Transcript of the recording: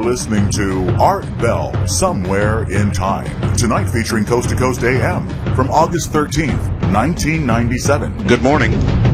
You're listening to Art Bell, Somewhere in Time. Tonight featuring Coast to Coast AM from August 13th, 1997. Good morning.